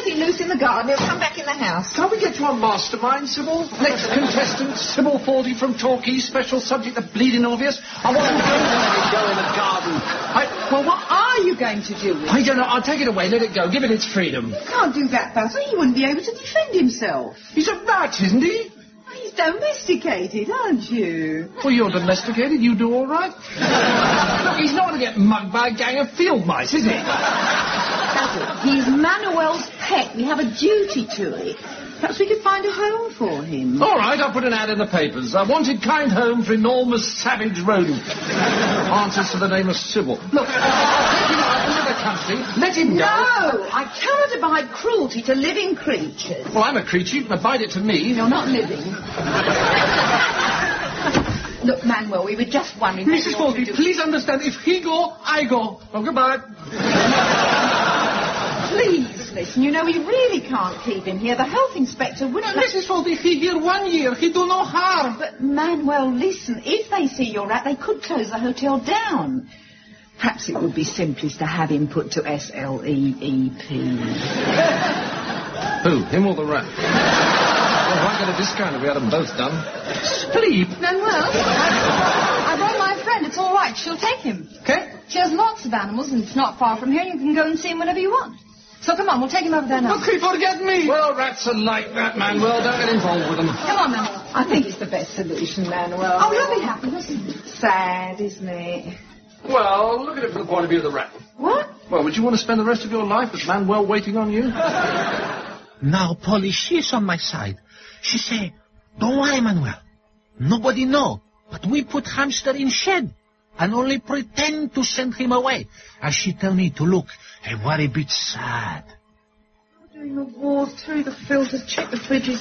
let it loose in the garden, it'll come back in the house. Can't we get you a mastermind, Sybil? Next contestant, Sybil Forty from Torquay, special subject, the bleeding obvious. I wasn't going to let it go in the garden. Well, what are you going to do with it? I don't know. I'll take it away. Let it go. Give it its freedom. You can't do that, Basil. He wouldn't be able to defend himself. He's a rat, isn't he? He's domesticated, aren't you? Well, you're domesticated. You do all right. Look, he's not going to get mugged by a gang of field mice, is he? Basil, he's Manuel's pet. We have a duty to it. Perhaps we could find a home for him. All right, I'll put an ad in the papers. I wanted kind home for enormous savage rodent. Answers to the name of Sybil. Look, I'll take him out into the country. Let him go. No, I cannot abide cruelty to living creatures. Well, I'm a creature. You can abide it to me. You're not living. Look, Manuel, we were just wondering... Mrs. Forty, please understand. If he go, I go. Oh, goodbye. Please, listen, you know we really can't keep him here. The health inspector wouldn't... Mrs. Forty, he here 1 year. He do no harm. But, Manuel, listen, if they see you're rat, they could close the hotel down. Perhaps it would be simplest to have him put to SLEEP. Who, him or the rat? Well, why get a discount if we had them both done? Sleep? Manuel, I brought my friend. It's all right. She'll take him. Okay. She has lots of animals, and it's not far from here. You can go and see him whenever you want. So come on, we'll take him over there now. Look, he forget me. Well, rats are like that, Manuel. Don't get involved with them. Come on, Manuel. I think it's the best solution, Manuel. Oh, he'll be happy, won't he? Sad, isn't it? Well, look at it from the point of view of the rat. What? Well, would you want to spend the rest of your life with Manuel waiting on you? Now, Polly, she's on my side. She say, don't worry, Manuel. Nobody know. But we put hamster in shed and only pretend to send him away. As she tell me to look a very bit sad. Doing the walls through the filters, check the fridges.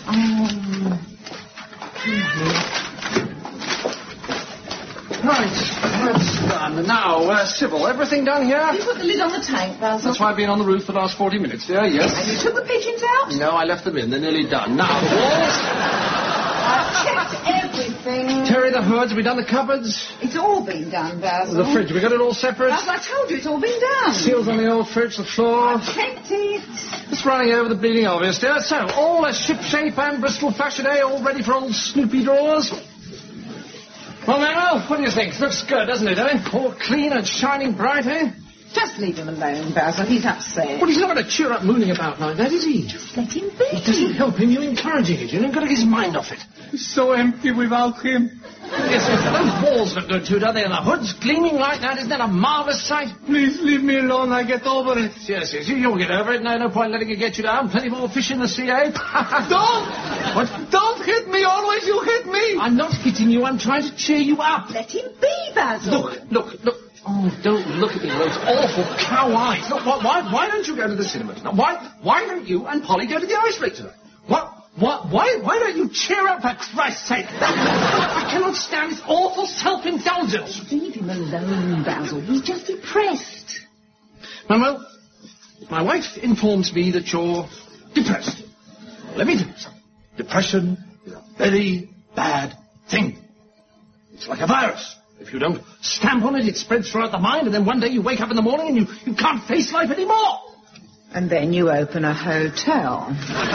Right, that's done. Now, Sybil, everything done here? You put the lid on the tank, Basil. That's why I've been on the roof for the last 40 minutes, dear, yes. And you took the pigeons out? No, I left them in. They're nearly done. Now, the walls. I've checked everything. Terry, the hoods, have we done the cupboards? It's all been done, Basil. The fridge, we got it all separate? As I told you, it's all been done. Seals on the old fridge, the floor. I've checked it. Just running over the bleeding obvious, dear. So, all a ship-shape and Bristol fashion, eh? All ready for old Snoopy drawers? Well, Manuel, what do you think? Looks good, doesn't it, eh? All clean and shining bright, eh? Just leave him alone, Basil. He's upset. Well, he's not going to cheer up mooning about like that, is he? Just let him be. It doesn't help him. You're encouraging it. You've got to get his mind off it. It's so empty without him. Yes, those walls look good, too, don't they? And the hood's gleaming like that. Isn't that a marvellous sight? Please leave me alone. I get over it. Yes, you'll get over it. No point letting it get you down. Plenty more fish in the sea, eh? Don't! What? Don't hit me. Always you hit me. I'm not hitting you. I'm trying to cheer you up. Let him be, Basil. Look. Oh, don't look at me with those awful cow eyes. Look, why don't you go to the cinema tonight? Why don't you and Polly go to the ice rink tonight? Why don't you cheer up, for Christ's sake? I cannot stand this awful self-indulgence. Leave him alone, Basil. He's just depressed. Manuel, my wife informs me that you're depressed. Let me tell you something. Depression is a very bad thing. It's like a virus. If you don't stamp on it, it spreads throughout the mind, and then one day you wake up in the morning and you can't face life anymore. And then you open a hotel.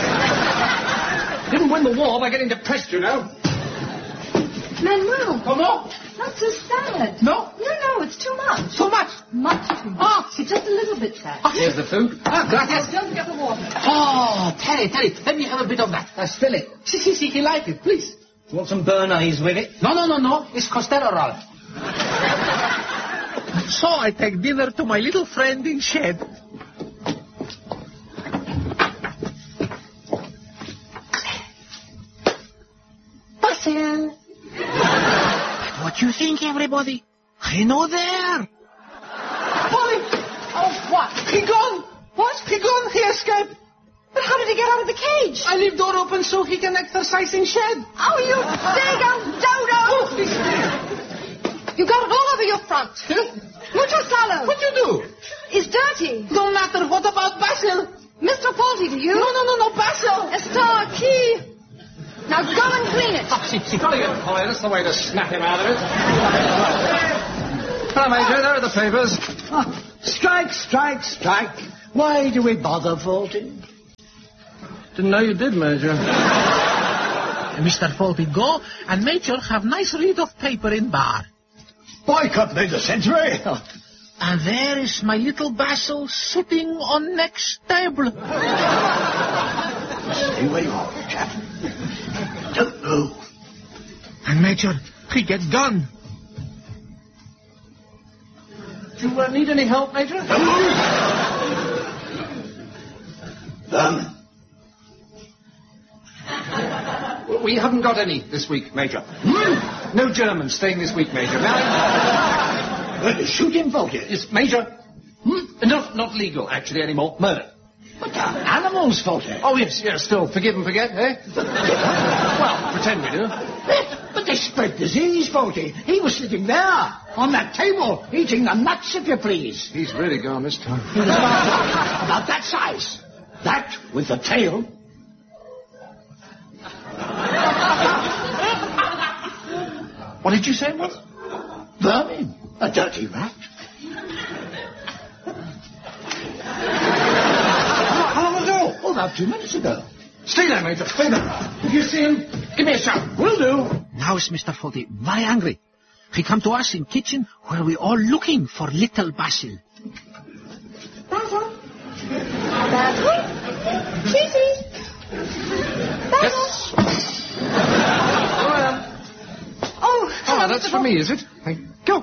Didn't win the war by getting depressed, you know. Manuel. Come on. Not so sad. No? No, it's too much. So much. Much too much. Ah. It's just a little bit sad. Here's the food. Gracias. Don't forget the water. Oh, Terry, let me have a bit of that. Spill it. See, he like it, please. You want some Bernays with it? No. It's cholesterol. So I take dinner to my little friend in shed. Basil. What you think, everybody? I know there. Polly! Oh, what? He gone. What? He gone. He escaped. But how did he get out of the cage? I leave door open so he can exercise in shed. Oh, you big old dodo! You got it all over your front. Mucho salo. What you do? It's dirty. Don't matter. What about Basil? Mr. Faulty, do you? No, Basil. Está aquí. Now go and clean it. Jolly good, Polly. That's the way to snap him out of it. Hello, Major. There are the papers. Strike. Why do we bother, Faulty? Didn't know you did, Major. Mr. Faulty, go and Major have nice read of paper in bar. Boycott made the century. And there is my little Basil sitting on next table. Stay where you are, chap. Don't move. And Major, he get gone. Do you need any help, Major? Don't move. Vermin. We haven't got any this week, Major. No Germans staying this week, Major. Well, shoot him, Faulty. Yes, Major. Not legal, actually, anymore. Murder. But they're animals, Faulty. Oh, yes, still forgive and forget, eh? Well, pretend we do. But they spread disease, Faulty. He was sitting there, on that table, eating the nuts, if you please. He's really gone this time. He was about that size. That, with the tail. What did you say it was? Vermin. A dirty rat. How long ago? Oh, about 2 minutes ago. Stay there, Major. Stay there. If you see him, give me a shout. Will do. Now is Mr. Faulty very angry. He come to us in kitchen where we all looking for little Basil. Basil? Basil? Cheesy? Basil? Yes. Oh, hello, That's Mr. for me, is it? Go.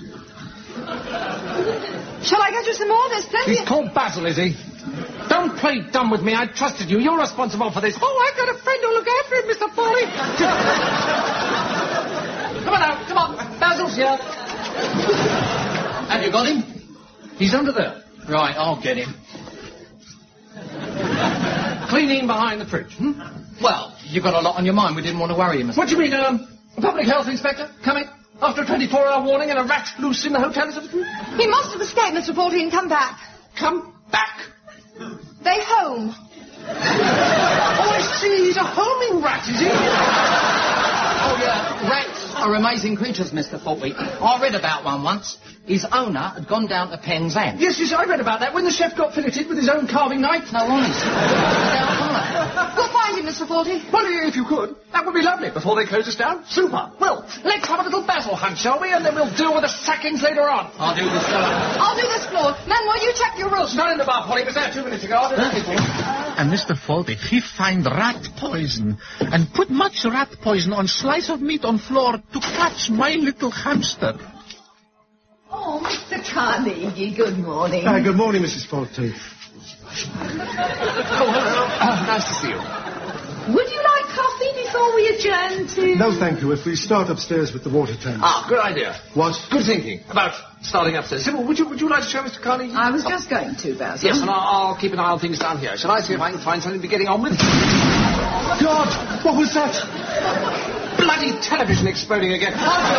Shall I get you some more? There's plenty. He's called Basil, is he? Don't play dumb with me. I trusted you. You're responsible for this. Oh, I've got a friend who'll look after him, Mr. Foley. Come on now. Come on. Basil's here. Have you got him? He's under there. Right, I'll get him. Cleaning behind the fridge. Well, you've got a lot on your mind. We didn't want to worry you, Mr. What do you mean, a public health inspector coming after a 24-hour warning and a rat loose in the hotel? Is it? He must have escaped, Mr. Faulty, and come back. Come back. They home. Oh, I see. He's a homing rat, is he? Oh, yeah. Rats are amazing creatures, Mr. Faulty. I read about one once. His owner had gone down to Penzance. Yes, I read about that when the chef got filleted with his own carving knife. No, honest. We'll find him, Mr. Faulty. Well, if you could, that would be lovely before they close us down. Super. Well, let's have a little Basil hunt, shall we? And then we'll deal with the sackings later on. I'll do this fella. I'll do this floor. Manuel, you check your room. Not in the bar, Polly. It was there 2 minutes ago. I'll do everything. And Mr. Faulty, he find rat poison and put much rat poison on slice of meat on floor to catch my little hamster. Oh, Mr. Carnegie, good morning. Good morning, Mrs. Faulty. Oh, hello. Nice to see you. Would you like coffee before we adjourn to... No, thank you. If we start upstairs with the water tank. Ah, good idea. What? Good thinking about starting upstairs. Sybil, would you like to show Mr. Carnegie? I was just going to, Basil. Yes, and I'll keep an eye on things down here. Shall I see if I can find something to be getting on with? God, what was that? Bloody television exploding again.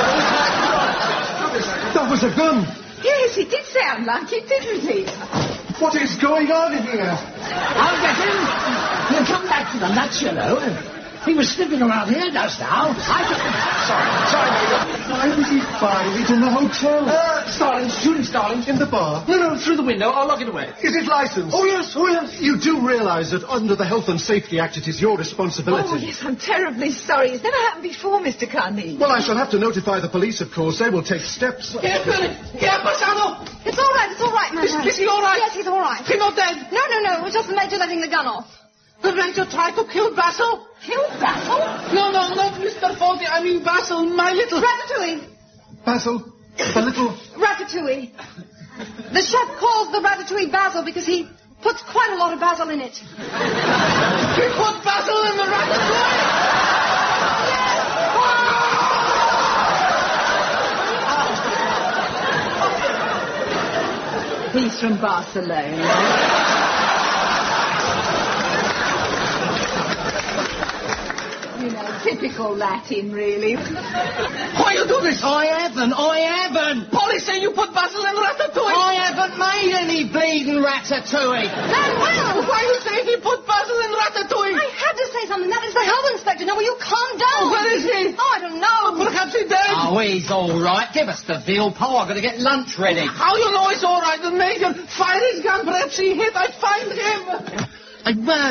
That was a gun. Yes, it did sound like it, didn't it? What is going on in here? I'll get him. He'll come back to the nuts, you know. He was sniffing around here just now. Sorry, Major. Why would he find it in the hotel? Starling, shooting Starling. In the bar? No, through the window. I'll lock it away. Is it licensed? Oh, yes. You do realise that under the Health and Safety Act it is your responsibility. Oh, yes, I'm terribly sorry. It's never happened before, Mr. Carnegie. Well, I shall have to notify the police, of course. They will take steps. Yeah, Billy. Yeah, Bassano. It's all right, Manuel. Is he all right? Yes, he's all right. He's not dead. No, it was just the Major letting the gun off. The Major tried to kill Basil? Kill Basil? No, not Mr. Faulty. I mean Basil, my little... Ratatouille. Basil, the little... Ratatouille. The chef calls the ratatouille Basil because he puts quite a lot of basil in it. He put Basil in the ratatouille! He's from Barcelona. You know, typical Latin, really. Why you do this? I haven't. Polly say you put Basil in ratatouille! I haven't made any bleeding ratatouille. Manuel! Why you say he put Basil in ratatouille? I had to say something. That is the health inspector. Now, will you calm down? Where is he? Oh, I don't know. Perhaps he's dead. Oh, he's all right. Give us the veal pie. I've got to get lunch ready. How you know he's all right? The Major fired his gun. Perhaps he hit. I find him.